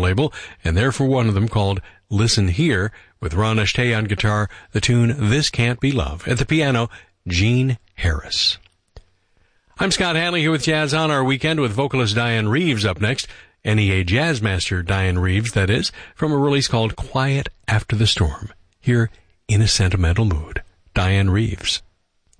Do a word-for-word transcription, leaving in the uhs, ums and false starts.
label, and therefore one of them called Listen Here, with Ron Ashtay on guitar, the tune This Can't Be Love. At the piano, Gene Harris. I'm Scott Hanley here with Jazz on Our Weekend, with vocalist Diane Reeves up next. N E A Jazz Master Diane Reeves, that is, from a release called Quiet After the Storm. Here, In a Sentimental Mood, Diane Reeves.